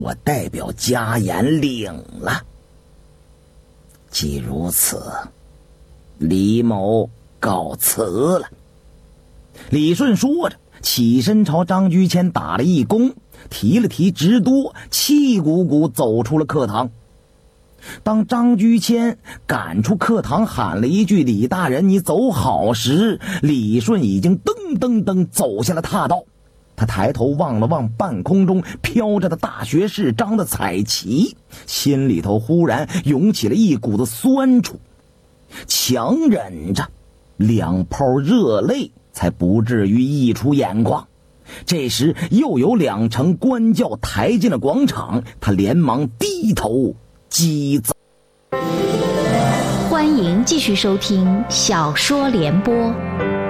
我代表家言领了。既如此，李某告辞了。李顺说着，起身朝张居谦打了一躬，提了提直多，气鼓鼓走出了课堂。当张居谦赶出课堂喊了一句李大人你走好时，李顺已经噔噔噔走下了踏道。他抬头望了望半空中飘着的大学士章的彩旗，心里头忽然涌起了一股子酸楚，强忍着2泡热泪才不至于溢出眼眶。这时又有2乘官轿抬进了广场，他连忙低头击奏。 欢迎继续收听小说联播。